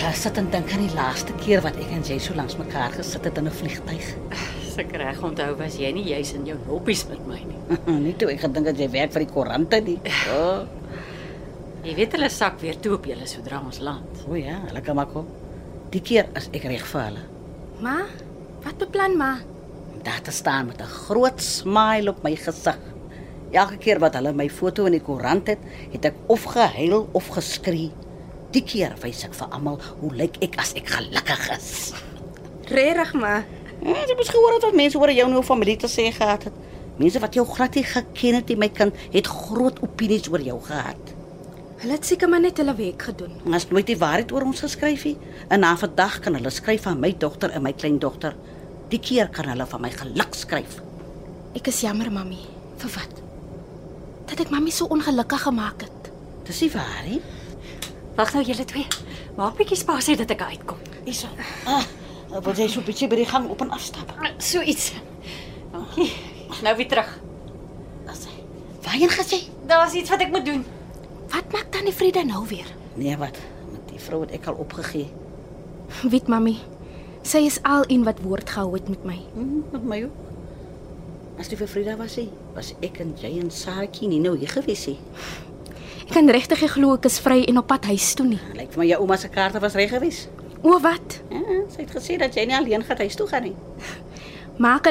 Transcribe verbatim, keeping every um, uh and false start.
gaan sit en dink aan die laaste keer wat ek en jy so langs mekaar gesit het in 'n vliegtuig. As ek reg onthou was jy nie juis in jou loppies met my nie. Nie toe ek gedink dat jy werk vir die koerante nie. O, Jy weet hulle sak weer toe op julle sodra ons land. o ja, hulle kan maar kom. Die keer as ek reg vir hulle. Ma, wat beplan ma? Om daar te staan met 'n groot smile op my gesig. Elke keer wat hulle my foto in die koerant het, het ek of gehuil of geskree. Die keer wys ek vir almal hoe lyk ek as ek gelukkig is. Regtig ma. Ja, jy het gehoor wat mense oor jou nou familie te sê gehad het. Mense wat jou glad nie geken het, my kind, het groot opinies oor jou gehad. Hulle het seker maar net hulle werk gedoen. En as nooit die waarheid oor ons geskryf nie, en na vandag kan hulle skryf van my dogter en my kleindogter. Die keer kan hulle van my geluk skryf. Ek is jammer, mami. Vir wat? Dat ek mami so ongelukkig gemaak het. Dis nie waar nie. Wag nou julle twee. Maak bietjie spasie dat ek uitkom. Isa. Ah, wil jy so 'n bietjie by die gang op en afstap? So iets. Dankie. Nou weer terug. As hy. Waarheen gaan jy? Daar's iets wat ek moet doen. Wat maak tannie Frieda nou weer? Nee, wat? Met die vrou het ek al opgegee. Weet mami, sy is al een wat woord gehou het met my. Hm, met my ook. As dit vir Frida was, hy, was ek en jy en Saartjie nie nou hier gewees nie. Ek kan regtig nie glo ek is vry en op pad huis toe nie. Lyk vir my jou ouma se kaarte was reg gewees. O wat? Ja, sy het gesê dat jy nie alleen gaan huis toe gaan nie. Maak